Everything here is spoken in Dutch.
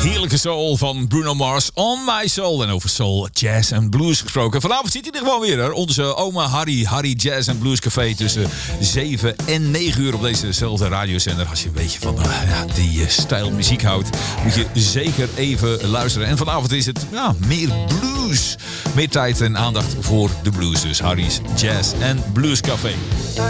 Heerlijke soul van Bruno Mars, On My Soul. En over soul, jazz en blues gesproken. Vanavond zit hij er gewoon weer, hè? Onze oma Harry Jazz en Blues Café tussen 7 en 9 uur op dezezelfde radiozender. Als je een beetje van die stijl muziek houdt, moet je zeker even luisteren. En vanavond is het meer blues. Meer tijd en aandacht voor de blues. Dus Harry's Jazz en Blues Café.